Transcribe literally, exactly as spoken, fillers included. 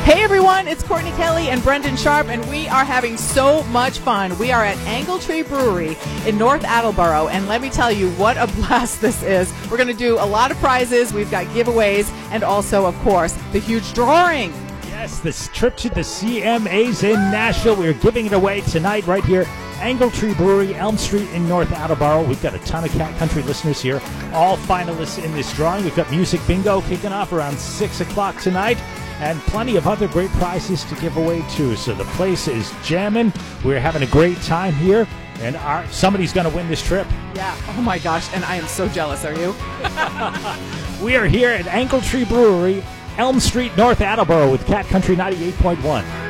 Hey everyone, it's Courtney Kelly and Brendan Sharp, and we are having so much fun. We are at Angle Tree Brewery in North Attleboro, and let me tell you what a blast this is. We're going to do a lot of prizes, we've got giveaways, and also, of course, the huge drawing. Yes, this trip to the C M As in Nashville. We're giving it away tonight right here. Angle Tree Brewery, Elm Street in North Attleboro. We've got a ton of Cat Country listeners here, all finalists in this drawing. We've got Music Bingo kicking off around six o'clock tonight, and plenty of other great prizes to give away, too. So the place is jamming. We're having a great time here, and our, somebody's going to win this trip. Yeah, oh my gosh, and I am so jealous, are you? We are here at Angle Tree Brewery, Elm Street, North Attleboro with Cat Country ninety-eight point one.